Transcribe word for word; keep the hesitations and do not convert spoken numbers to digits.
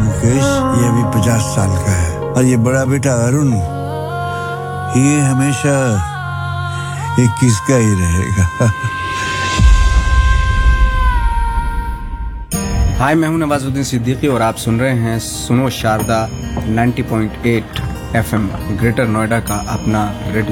मुकेश, ये अभी पचास साल का है, और ये बड़ा बेटा अरुण, ये हमेशा इक्कीस का ही रहेगा। हाय, मैं हूं नवाजुद्दीन सिद्दीकी और आप सुन रहे हैं सुनो शारदा नब्बे पॉइंट आठ एफएम, ग्रेटर नोएडा का अपना रेडियो